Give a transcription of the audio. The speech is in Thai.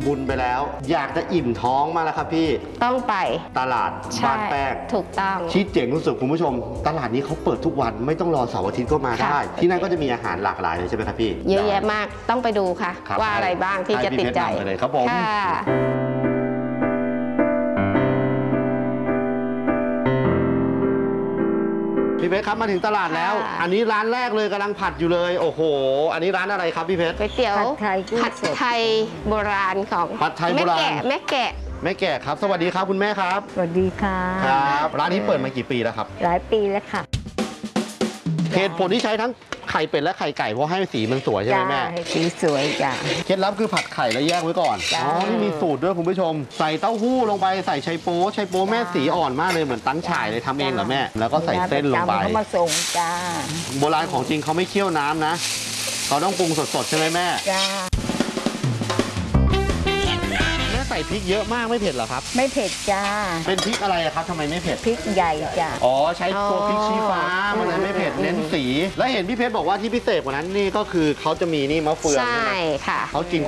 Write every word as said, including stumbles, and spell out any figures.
บุญไปแล้วอยากจะอิ่มท้องมาแล้วครับพี่ต้องไปตลาดบ้านแป้งถูกต้องชี้เจ๋งรู้สึกคุณผู้ชมตลาดนี้เขาเปิดทุกวันไม่ต้องรอเสาร์อาทิตย์ก็มาได้ที่นั่นก็จะมีอาหารหลากหลายเลยใช่ไหมครับพี่เยอะแยะมากต้องไปดูค่ะว่าอะไรบ้างที่จะติดใจเลยครับผมพี่เพชรครับมาถึงตลาดแล้วอันนี้ร้านแรกเลยกำลังผัดอยู่เลยโอ้โหอันนี้ร้านอะไรครับพี่เพชรก๋วยเตี๋ยวผัดไทยโบราณของผัดไทยโบราณแม่แกะแม่แกะครับสวัสดีครับคุณแม่ครับสวัสดีค่ะครับร้านนี้เปิดมากี่ปีแล้วครับหลายปีแล้วค่ะเหตุผลที่ใช้ทั้งไข่เป็ดและไข่ไก่เพราะให้สีมันสวยใช่ไหมแม่สีสวยจ้ะเคล็ดลับคือผัดไข่แล้วแยกไว้ก่อนอ๋อนี่มีสูตรด้วยคุณผู้ชมใส่เต้าหู้ลงไปใส่ไชโป๊ไชโป๊แม่สีอ่อนมากเลยเหมือนตั้งฉ่ายเลยทำเองเหรอแม่แล้วก็ใส่เส้นลงไปเขามาส่งจ้าโบราณของจริงเขาไม่เคี่ยวน้ำนะเขาต้องปรุงสดๆใช่ไหมแม่จ้าใส่พริกเยอะมากไม่เผ็ดเหรอครับไม่เผ็ดจ้าเป็นพริกอะไรครับทำไมไม่เผ็ดพริกใหญ่จ้าอ๋อใช้ตัวพริกชี้ฟ้ามันเลยไม่เผ็ดเน้นสีและเห็นพี่เพชรบอกว่าที่พิเศษกว่านั้นนี่ก็คือเขาจะมีนี่มะเฟืองใช่ค่ะเขากิน